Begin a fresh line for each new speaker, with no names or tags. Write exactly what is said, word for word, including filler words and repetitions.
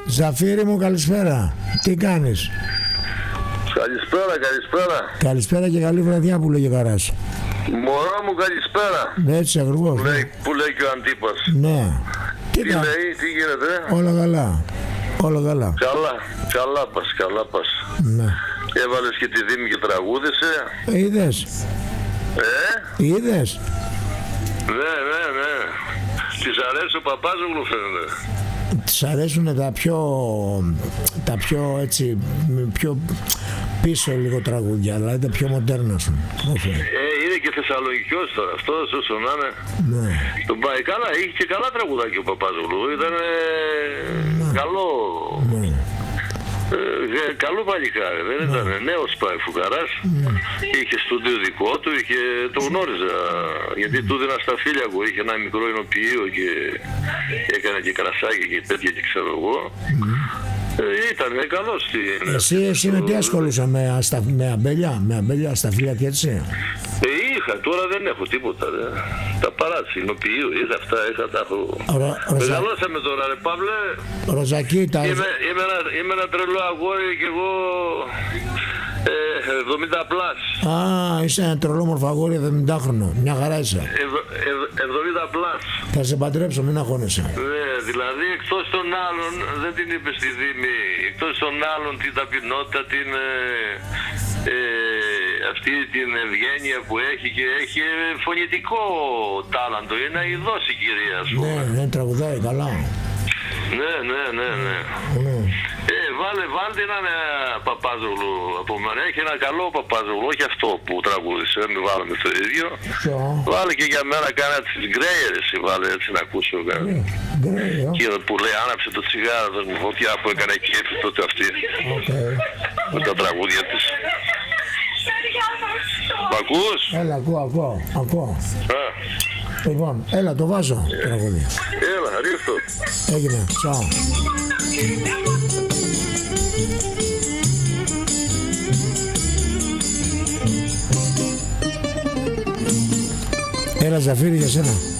Ζαφύρι μου, καλησπέρα. Τι κάνεις?
Καλησπέρα, καλησπέρα.
Καλησπέρα και καλή βραδιά που λέγει ο Καράς.
Μωρό μου, καλησπέρα.
Έτσι ακριβώς.
Που λέει, που λέει και ο Αντίπας.
Ναι.
Τι,
Τι,
τι λέει, τι γίνεται?
Όλα καλά. Όλα καλά.
Καλά, καλά πας, καλά πας.
Ναι.
Έβαλες και τη Δήμη και τραγούδισε.
Ε, είδες.
Ε,
Είδες.
ναι, ναι, ναι. Της αρέσει ο Παπάζογλου φαίνεται.
Της αρέσουν τα πιο, τα πιο έτσι, πιο πίσω λίγο τραγούδια, δηλαδή τα πιο μοντέρνα σου. Όχι.
Ε, είναι και Θεσσαλονικιός τώρα, αυτός όσο να είναι.
Ναι.
Τον πάει καλά, είχε και καλά τραγουδάκι ο Παπάζογλου. Ήταν
Ναι.
καλό.
Ναι.
Ε, καλό παλικάρι, δεν
Ναι.
ήταν νέος πάει Φουκαράς.
Ναι.
Είχε στούντιο δικό του, είχε, το γνώριζα. Γιατί του δίνα στα φίλια μου, είχε ένα μικρό εινοποιείο και έκανε και κρασάκι και τέτοια και ξέρω εγώ. Ε, ήταν καλός. Στην...
Εσύ, εσύ με τι ασχολούσαι, με, αστα, με αμπέλια, με αμπέλια, σταφύλια και έτσι.
Ε, είχα, τώρα δεν έχω τίποτα. Ρε. Τα παράτηση, εινοποιείο, είχα αυτά, είχα τα έχω.
Ρο- ροζα-
Μεγαλώσαμε τώρα, ρε Παύλε.
Ροζακί, τα...
Είμαι, είμαι, ένα, είμαι ένα τρελό αγόρι και εγώ ε, εβδομήντα πλάς.
Α, είσαι ένα τρελό μορφαγόρι εβδομηντάχρονο. Μια χαρά είσαι.
Ευ- ευ- εβδομήντα πλάς.
Θα σε παντρέψω, μην αγχώνεσαι.
Ναι, δηλαδή εκτός των άλλων, δεν την είπε στη Δήμη, εκτός των άλλων την ταπεινότητα, την, ε, ε, αυτή την ευγένεια που έχει και έχει φωνητικό τάλαντο, είναι ειδός η κυρία σου.
Ναι, ναι, τραγουδάει καλά.
Ναι, ναι, ναι, ναι.
Ναι.
Ε, βάλε, βάλτε έναν ε, Παπάζογλου από μένα, έχει ένα καλό Παπάζογλου, όχι αυτό που τραγούδισε, μην βάλουμε το ίδιο.
Ποιο?
Βάλε και για μένα κάνα τις γκρέιερες, βάλε έτσι να ακούσω.
Ναι, γκρέι,
Εκείνο που λέει άναψε το τσιγάρο, δώσ' μου φωτιά που έκανε κέφι τότε αυτή.
οκ.
Με τα τραγούδια της. Μ' ακούς?
Έλα, ακούω, ακούω, ακούω.
Α,
Λοιπόν, έλα, το βάζω το τραγούδι.
έλα, ρίχτω.
Έγινε, τσάω. Έλα, Ζαφύρι, για σένα.